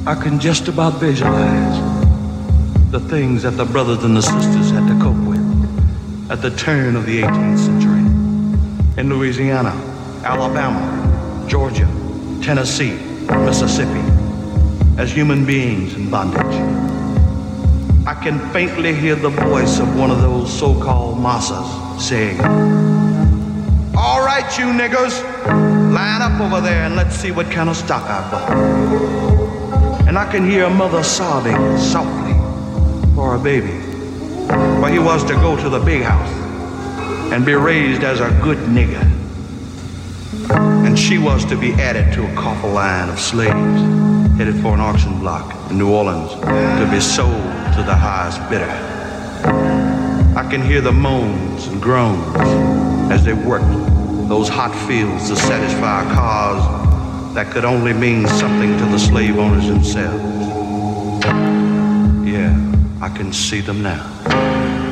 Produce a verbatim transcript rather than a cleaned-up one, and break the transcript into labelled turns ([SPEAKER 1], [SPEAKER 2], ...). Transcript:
[SPEAKER 1] I can just about visualize the things that the brothers and the sisters had to cope with at the turn of the eighteenth century in Louisiana, Alabama, Georgia, Tennessee, Mississippi, as human beings in bondage. I can faintly hear the voice of one of those so-called massas saying, "All right, you niggers, line up over there and let's see what kind of stock I bought." And I can hear a mother sobbing softly for her baby, for he was to go to the big house and be raised as a good nigger. And she was to be added to a coffle line of slaves headed for an auction block in New Orleans to be sold to the highest bidder. I can hear the moans and groans as they worked those hot fields to satisfy a cause that could only mean something to the slave owners themselves. Yeah, I can see them now.